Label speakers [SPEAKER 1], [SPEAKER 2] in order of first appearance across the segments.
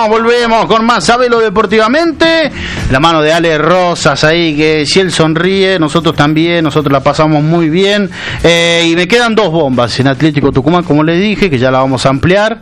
[SPEAKER 1] volvemos con más Sabelo Deportivamente. La mano de Ale Rosas ahí, que si él sonríe, nosotros también, nosotros la pasamos muy bien. Y me quedan 2 bombas en Atlético Tucumán, como les dije, que ya la vamos a ampliar.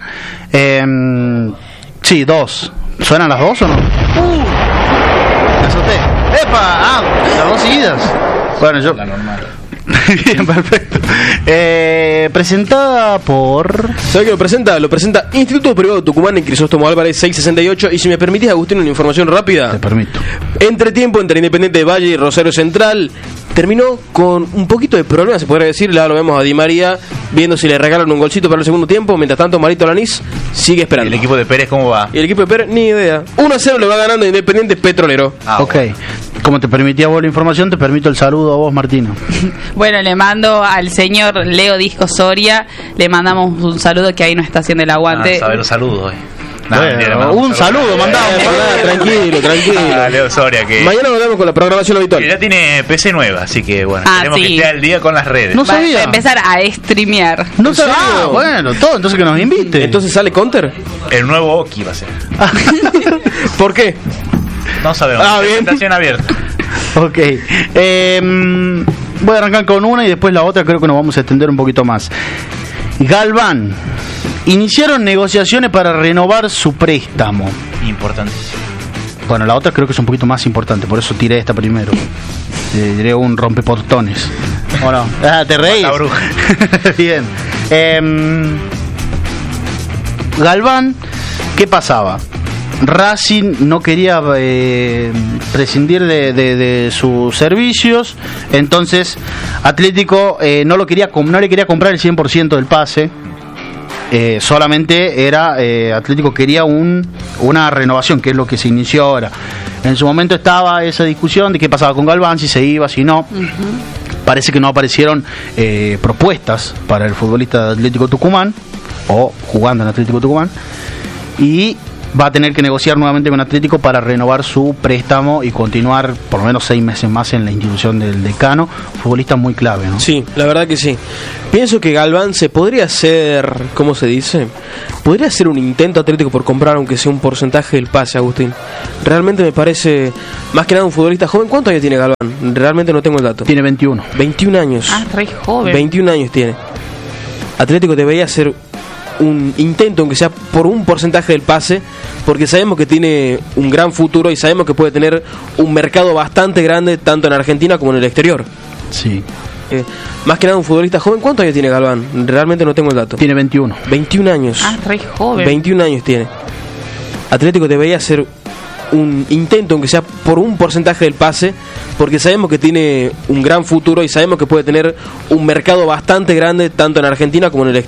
[SPEAKER 1] Sí, 2. ¿Suenan las 2 o no? Me azoté. ¡Epa! Las 2 seguidas. Bueno, yo... La normal. Bien, perfecto. Presentada por...
[SPEAKER 2] ¿Sabes qué lo presenta? Lo presenta Instituto Privado Tucumán en Crisóstomo Álvarez 668. Y si me permitís, Agustín, una información rápida.
[SPEAKER 1] Te permito.
[SPEAKER 2] Entretiempo entre Independiente de Valle y Rosario Central terminó con un poquito de problema, se podría decir. Ahora lo vemos a Di María viendo si le regalan un golcito para el segundo tiempo. Mientras tanto, Marito Lanís sigue esperando.
[SPEAKER 3] ¿Y el equipo de Pérez cómo va?
[SPEAKER 2] Y el equipo de Pérez, ni idea. 1-0 le va ganando Independiente Petrolero.
[SPEAKER 1] Ok. Como te permitía vos la información, te permito el saludo a vos, Martina.
[SPEAKER 4] Bueno, le mando al señor Leo Disco Soria, le mandamos un saludo, que ahí nos está haciendo el aguante.
[SPEAKER 3] Saber los saludos,
[SPEAKER 1] un saludo mandamos.
[SPEAKER 2] Tranquilo.
[SPEAKER 3] Leo Soria, que
[SPEAKER 2] mañana volvemos con la programación habitual.
[SPEAKER 3] Que ya tiene PC nueva, así que bueno, tenemos que estar al día con las redes.
[SPEAKER 1] No sabía.
[SPEAKER 4] Va a empezar a streamear.
[SPEAKER 1] No sabía. Bueno, todo, entonces que nos invite.
[SPEAKER 2] Entonces sale Counter.
[SPEAKER 3] El nuevo Oki va a ser.
[SPEAKER 2] ¿Por qué?
[SPEAKER 3] No sabemos. Presentación abierta.
[SPEAKER 1] Ok. Voy a arrancar con una y después la otra creo que nos vamos a extender un poquito más. Galván. Iniciaron negociaciones para renovar su préstamo.
[SPEAKER 3] Importantísimo.
[SPEAKER 1] Bueno, la otra creo que es un poquito más importante, por eso tiré esta primero. Diré un rompeportones. ¿O no? ¿Te reís?
[SPEAKER 3] La bruja.
[SPEAKER 1] Bien. Galván, ¿qué pasaba? Racing no quería prescindir de sus servicios, entonces Atlético no le quería comprar el 100% del pase. Solamente era Atlético quería una renovación, que es lo que se inició ahora. En su momento estaba esa discusión de qué pasaba con Galván, si se iba, si no. Parece que no aparecieron propuestas para el futbolista de Atlético Tucumán, o jugando en Atlético Tucumán, y va a tener que negociar nuevamente con Atlético para renovar su préstamo y continuar por lo menos 6 meses más en la institución del decano. Futbolista muy clave, ¿no?
[SPEAKER 2] Sí, la verdad que sí. Pienso que Galván se podría hacer, ¿cómo se dice? Podría hacer un intento Atlético por comprar aunque sea un porcentaje del pase, Agustín. Realmente me parece, más que nada, un futbolista joven. ¿Cuántos años tiene Galván? Realmente no tengo el dato.
[SPEAKER 1] Tiene 21.
[SPEAKER 2] 21 años.
[SPEAKER 4] Ah, re joven.
[SPEAKER 2] 21 años tiene. Atlético debería hacer un intento, aunque sea por un porcentaje del pase, porque sabemos que tiene un gran futuro y sabemos que puede tener un mercado bastante grande tanto en Argentina como en el exterior.
[SPEAKER 1] Sí.
[SPEAKER 2] Más que nada un futbolista joven. ¿Cuántos años tiene Galván? Realmente no tengo el dato.
[SPEAKER 1] Tiene 21.
[SPEAKER 2] 21 años.
[SPEAKER 4] Ah, re joven.
[SPEAKER 2] 21 años tiene. Atlético debería hacer un intento, aunque sea por un porcentaje del pase, porque sabemos que tiene un gran futuro y sabemos que puede tener un mercado bastante grande tanto en Argentina como en el exterior.